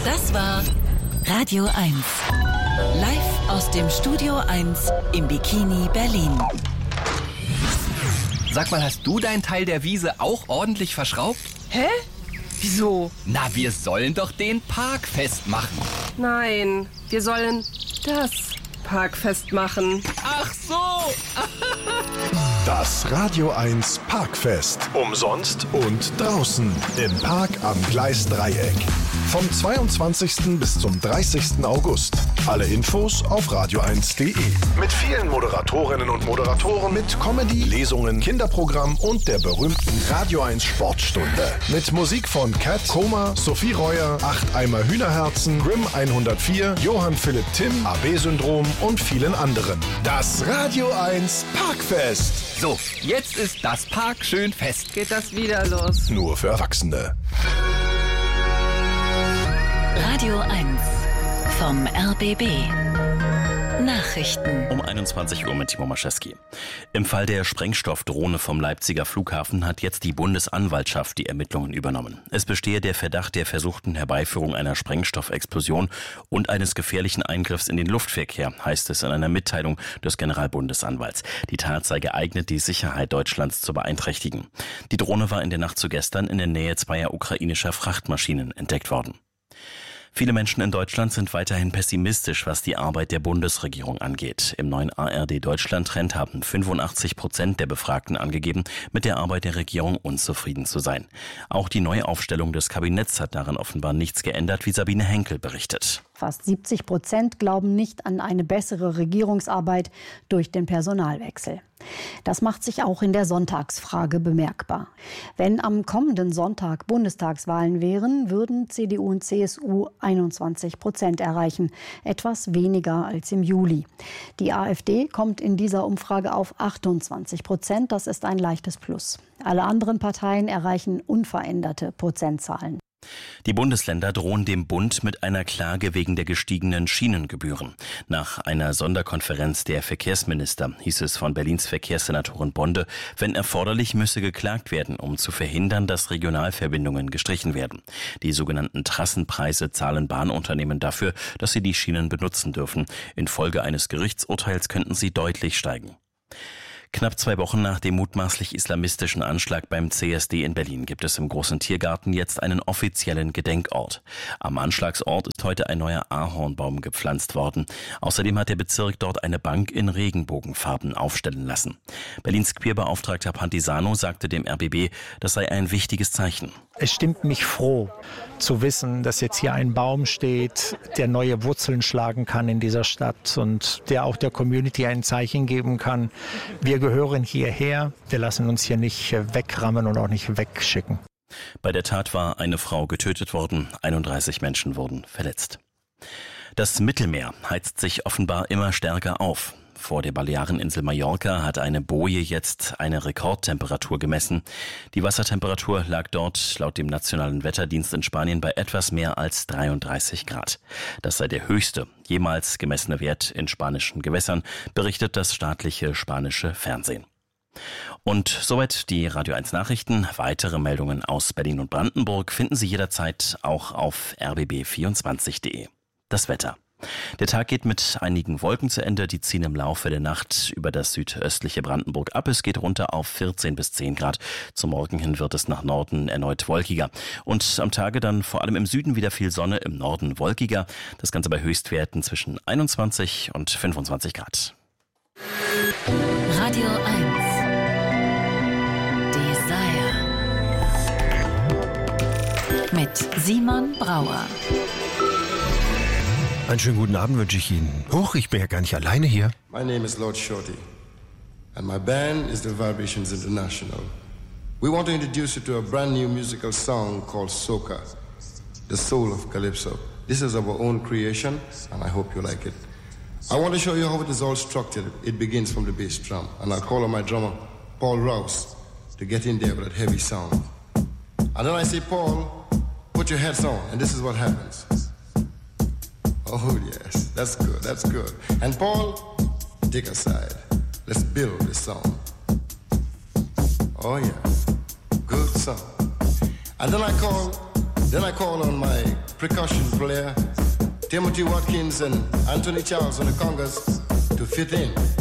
Das war Radio 1. Live aus dem Studio 1 im Bikini Berlin. Sag mal, hast du deinen Teil der Wiese auch ordentlich verschraubt? Hä? Wieso? Na, wir sollen doch den Park festmachen. Nein, wir sollen das Park festmachen. Ach so! Das Radio 1 Parkfest. Umsonst und draußen im Park am Gleisdreieck. Vom 22. bis zum 30. August. Alle Infos auf radio1.de. Mit vielen Moderatorinnen und Moderatoren, mit Comedy, Lesungen, Kinderprogramm und der berühmten Radio 1 Sportstunde. Mit Musik von Cat, Koma, Sophie Reuer, 8 Eimer Hühnerherzen, Grimm 104, Johann Philipp Timm, AB-Syndrom und vielen anderen. Das Radio 1 Parkfest. So, jetzt ist das Park schön fest. Geht das wieder los? Nur für Erwachsene. Radio 1 vom RBB. Nachrichten. Um 21 Uhr mit Timo Maschewski. Im Fall der Sprengstoffdrohne vom Leipziger Flughafen hat jetzt die Bundesanwaltschaft die Ermittlungen übernommen. Es bestehe der Verdacht der versuchten Herbeiführung einer Sprengstoffexplosion und eines gefährlichen Eingriffs in den Luftverkehr, heißt es in einer Mitteilung des Generalbundesanwalts. Die Tat sei geeignet, die Sicherheit Deutschlands zu beeinträchtigen. Die Drohne war in der Nacht zu gestern in der Nähe zweier ukrainischer Frachtmaschinen entdeckt worden. Viele Menschen in Deutschland sind weiterhin pessimistisch, was die Arbeit der Bundesregierung angeht. Im neuen ARD-Deutschland-Trend haben 85% der Befragten angegeben, mit der Arbeit der Regierung unzufrieden zu sein. Auch die Neuaufstellung des Kabinetts hat daran offenbar nichts geändert, wie Sabine Henkel berichtet. Fast 70% glauben nicht an eine bessere Regierungsarbeit durch den Personalwechsel. Das macht sich auch in der Sonntagsfrage bemerkbar. Wenn am kommenden Sonntag Bundestagswahlen wären, würden CDU und CSU 21% erreichen, etwas weniger als im Juli. Die AfD kommt in dieser Umfrage auf 28%, das ist ein leichtes Plus. Alle anderen Parteien erreichen unveränderte Prozentzahlen. Die Bundesländer drohen dem Bund mit einer Klage wegen der gestiegenen Schienengebühren. Nach einer Sonderkonferenz der Verkehrsminister hieß es von Berlins Verkehrssenatorin Bonde, wenn erforderlich müsse geklagt werden, um zu verhindern, dass Regionalverbindungen gestrichen werden. Die sogenannten Trassenpreise zahlen Bahnunternehmen dafür, dass sie die Schienen benutzen dürfen. Infolge eines Gerichtsurteils könnten sie deutlich steigen. Knapp 2 Wochen nach dem mutmaßlich islamistischen Anschlag beim CSD in Berlin gibt es im Großen Tiergarten jetzt einen offiziellen Gedenkort. Am Anschlagsort ist heute ein neuer Ahornbaum gepflanzt worden. Außerdem hat der Bezirk dort eine Bank in Regenbogenfarben aufstellen lassen. Berlins Queerbeauftragter Pantisano sagte dem RBB, das sei ein wichtiges Zeichen. Es stimmt mich froh zu wissen, dass jetzt hier ein Baum steht, der neue Wurzeln schlagen kann in dieser Stadt und der auch der Community ein Zeichen geben kann. Wir gehören hierher, wir lassen uns hier nicht wegrammen und auch nicht wegschicken. Bei der Tat war eine Frau getötet worden, 31 Menschen wurden verletzt. Das Mittelmeer heizt sich offenbar immer stärker auf. Vor der Baleareninsel Mallorca hat eine Boje jetzt eine Rekordtemperatur gemessen. Die Wassertemperatur lag dort laut dem Nationalen Wetterdienst in Spanien bei etwas mehr als 33 Grad. Das sei der höchste jemals gemessene Wert in spanischen Gewässern, berichtet das staatliche spanische Fernsehen. Und soweit die Radio 1 Nachrichten. Weitere Meldungen aus Berlin und Brandenburg finden Sie jederzeit auch auf rbb24.de. Das Wetter. Der Tag geht mit einigen Wolken zu Ende, die ziehen im Laufe der Nacht über das südöstliche Brandenburg ab. Es geht runter auf 14 bis 10 Grad. Zum Morgen hin wird es nach Norden erneut wolkiger. Und am Tage dann vor allem im Süden wieder viel Sonne, im Norden wolkiger. Das Ganze bei Höchstwerten zwischen 21 und 25 Grad. Radio 1 Desire mit Simon Brauer. Einen schönen guten Abend wünsche ich Ihnen. Huch, ich bin ja gar nicht alleine hier. My name is Lord Shorty, and my band is the Vibrations International. We want to introduce you to a brand new musical song called Soca, the soul of Calypso. This is our own creation, and I hope you like it. I want to show you how it is all structured. It begins from the bass drum, and I'll call on my drummer, Paul Rouse, to get in there with that heavy sound. And then I say, Paul, put your heads on, and this is what happens. Oh yes, that's good, that's good. And Paul, take a side. Let's build this song. Oh yeah, good song. And then I call on my percussion player, Timothy Watkins and Anthony Charles on the congas to fit in.